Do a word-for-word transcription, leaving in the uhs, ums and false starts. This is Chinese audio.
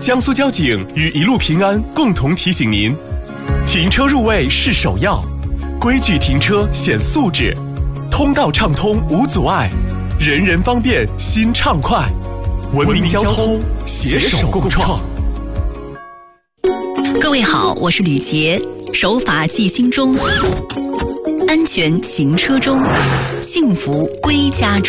江苏交警与一路平安共同提醒您：停车入位是首要，规矩停车显素质，通道畅通无阻碍，人人方便心畅快。文明交通，携手共创。 各位好，我是吕杰，守法记心中，安全行车中，幸福归家中。